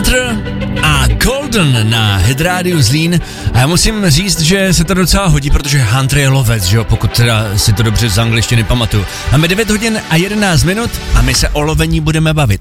Hunter a Golden na Hit Radio Zlín. A já musím říct, že se to docela hodí, protože Hunter je lovec, že jo, pokud teda si to dobře z angličtiny pamatuju. Máme 9 hodin a 11 minut a my se o lovení budeme bavit.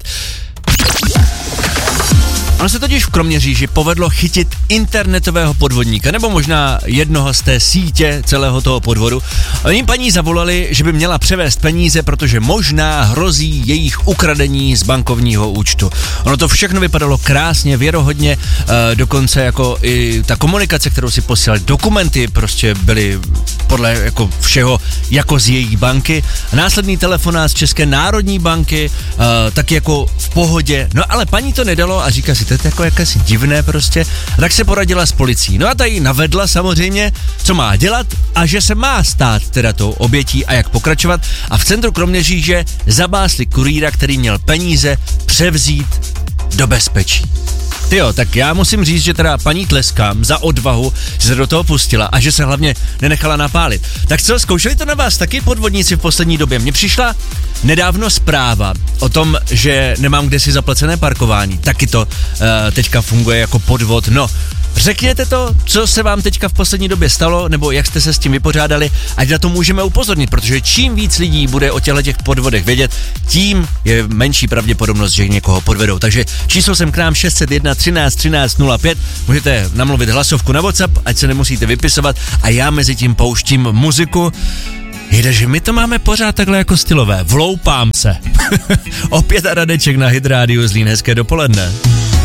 Ono se totiž v Kroměříži povedlo chytit internetového podvodníka, nebo možná jednoho z té sítě celého toho podvodu. Oni paní zavolali, že by měla převést peníze, protože možná hrozí jejich ukradení z bankovního účtu. Ono to všechno vypadalo krásně, věrohodně, dokonce jako i ta komunikace, kterou si posílali, dokumenty prostě byly podle jako všeho jako z její banky. Následný telefonát z České národní banky, taky jako v pohodě. No ale paní to nedalo a říká si, to je jako jakési divné prostě. A tak se poradila s policií. No a ta jí navedla samozřejmě, co má dělat a že se má stát teda tou obětí a jak pokračovat. A v centru Kroměříže zabásli kurýra, který měl peníze převzít do bezpečí. Tyjo, tak já musím říct, že teda paní tleskám za odvahu, že se do toho pustila a že se hlavně nenechala napálit. Tak co, zkoušeli to na vás taky podvodníci v poslední době? Mně přišla nedávno zpráva o tom, že nemám kde si zaplacené parkování. Taky to teďka funguje jako podvod. No, řekněte to, co se vám teďka v poslední době stalo, nebo jak jste se s tím vypořádali, ať na to můžeme upozornit, protože čím víc lidí bude o těch podvodech vědět, tím je menší pravděpodobnost, že někoho podvedou. Takže číslo sem k nám 601 13 13 05, můžete namluvit hlasovku na WhatsApp, ať se nemusíte vypisovat a já mezi tím pouštím muziku. Jde, že my to máme pořád takhle jako stylové. Vloupám se. Opět a Radeček na Hit Radio Zlín, hezké dopoledne.